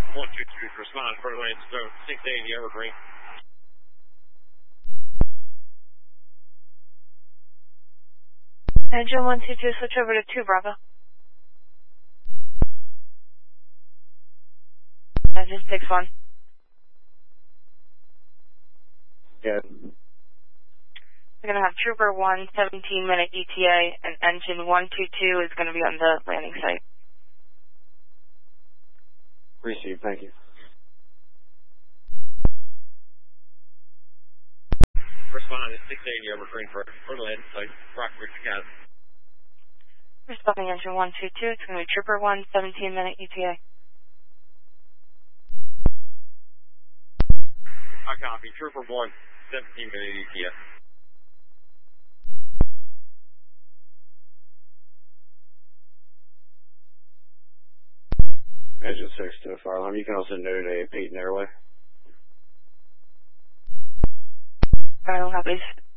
122, respond, further lane, so 680 Evergreen. Engine 122, switch over to 2 Bravo. Engine 61. Good. We're going to have Trooper 1, 17-minute ETA, and Engine 122 is going to be on the landing site. Received, thank you. Respond at 680 Evergreen for the landing site, Rockbridge Academy. Responding Engine 122, it's going to be Trooper 1, 17-minute ETA. I copy, Trooper 1, 17-minute ETA. Engine 6 to fire alarm. You can also note a Peyton airway. Alright, we'll have these.